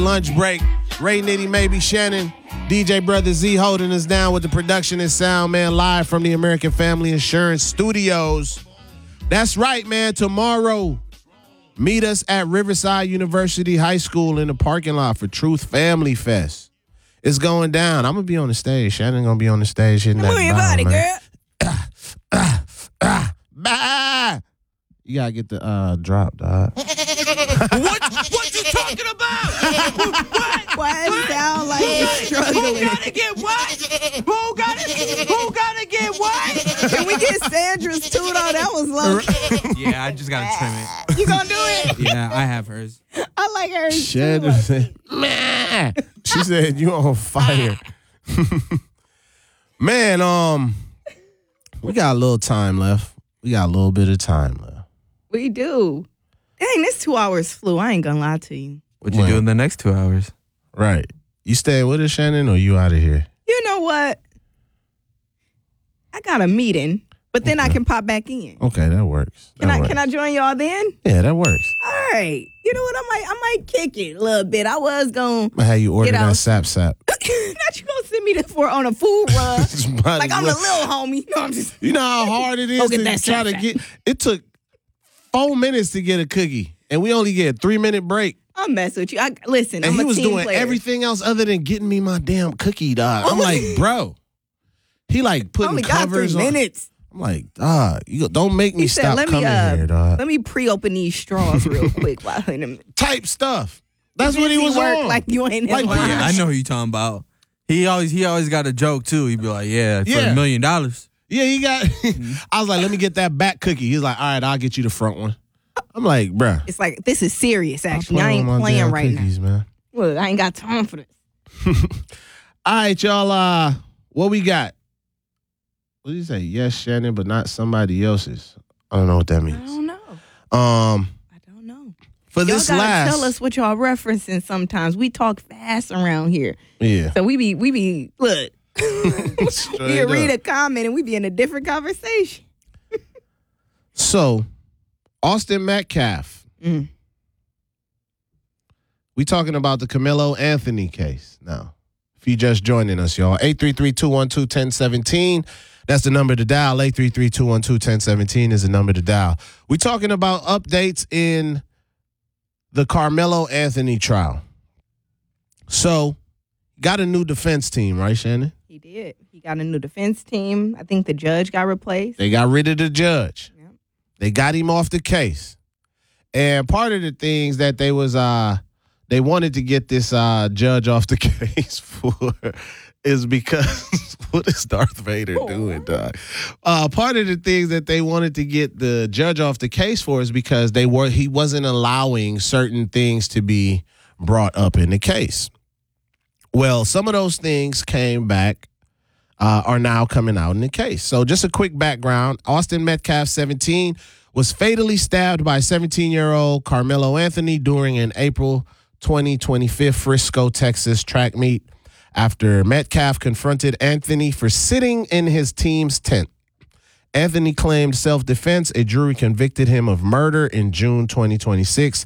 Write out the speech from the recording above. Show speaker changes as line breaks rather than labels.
Lunch break. Ray Nitty, maybe Shannon. DJ Brother Z holding us down with the production and sound, man, live from the American Family Insurance Studios. That's right, man. Tomorrow, meet us at Riverside University High School in the parking lot for Truth Family Fest. It's going down. I'm going to be on the stage. Shannon going to be on the stage hitting that
Move your body,
girl. Bah! You got to get the drop, dog.
What you talking about? What?
Why it sound like you're struggling?
Who gotta get what? Who gotta get what?
Can we get Sandra's too, though? That was low.
Yeah, I just gotta trim it.
You gonna do it?
Yeah, I have hers.
I like hers
Shannon
too.
said, "Meh." She said, you on fire. Man, we got a little time left. We got a little bit of time left.
We do. Dang, this 2 hours flew. I ain't gonna lie to you.
What you do in the next 2 hours?
Right. You staying with us, Shannon, or you out of here?
You know what? I got a meeting, but then I can pop back in.
Okay, that works.
Can I join y'all then?
Yeah, that works.
All right. You know what? I might kick it a little bit. I was gonna.
I'm how you order
Get
that
out.
sap.
Not you gonna send me on a food run like I'm the little homie. No, I'm just.
You know how hard it is
Go get
to
that
try to
sap.
get. It took 4 minutes to get a cookie, and we only get a 3-minute break.
I'm messing with you. Listen,
And
I'm
he
a
was
team
doing
player.
everything else other than getting me my damn cookie, dog. I'm like, bro. He like putting
Only got 3
covers on.
minutes.
I'm like, dog, don't make me
He said,
stop
"Let
coming
me
here, dog.
let me pre-open these straws real quick while in them."
Type stuff. That's what he was
work
on.
like you ain't
Like,
in
yeah,
line.
Yeah, I know who you talking about. He always got a joke too. He'd be like, "Yeah, for
Yeah.
$1 million."
Yeah, he got. I was like, let me get that back cookie. He's like, all right, I'll get you the front one. I'm like, bruh.
It's like this is serious.
I'll
Actually,
play
I
with
ain't
my
playing
damn
right
cookies,
now.
man.
Look, I ain't got time for this.
All right, y'all. What we got? What did you say? Yes, Shannon, but not somebody else's. I don't know what that
I
means.
don't know.
Um,
I don't know.
for
Y'all
this
gotta
last,
tell us what y'all referencing. Sometimes we talk fast around here,
yeah.
so we be look. We
Straight
read
up.
a comment and we be in a different conversation.
So, Austin Metcalf.
Mm.
We talking about the Carmelo Anthony case now. If you just joining us, y'all, 833-212-1017. That's the number to dial. 833-212-1017 is the number to dial. We talking about updates in the Carmelo Anthony trial. So, got a new defense team, right, Shannon?
He did. He got a new defense team. I think the judge got replaced.
They got rid of the judge.
Yep.
They got him off the case. And part of the things that they wanted to get this judge off the case for is because what is Darth Vader doing, dog? Part of the things that they wanted to get the judge off the case for is because he wasn't allowing certain things to be brought up in the case. Well, some of those things came back, are now coming out in the case. So just a quick background. Austin Metcalf, 17, was fatally stabbed by 17-year-old Carmelo Anthony during an April 2025 Frisco, Texas track meet after Metcalf confronted Anthony for sitting in his team's tent. Anthony claimed self-defense. A jury convicted him of murder in June 2026